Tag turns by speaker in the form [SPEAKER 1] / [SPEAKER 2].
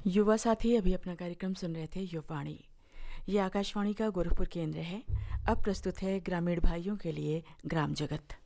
[SPEAKER 1] युवा साथी अभी अपना कार्यक्रम सुन रहे थे युववाणी। ये आकाशवाणी का गोरखपुर केंद्र है। अब प्रस्तुत है ग्रामीण भाइयों के लिए ग्राम जगत।